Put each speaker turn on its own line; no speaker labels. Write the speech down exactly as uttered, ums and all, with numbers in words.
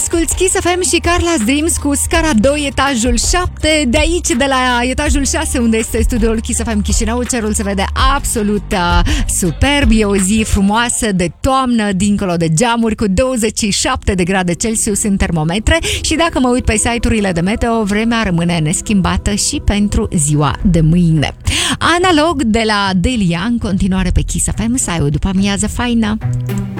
Asculți Kiss F M și Carla's Dreams cu scara doi, etajul șapte. De aici, de la etajul șase, unde este studioul Kiss F M Chișinău, cerul se vede absolut uh, superb. E o zi frumoasă de toamnă, dincolo de geamuri, cu douăzeci și șapte de grade Celsius în termometre. Și dacă mă uit pe site-urile de meteo, vremea rămâne neschimbată și pentru ziua de mâine. Analog de la Delia, în continuare pe Kiss F M. Să ai o după amiază faină.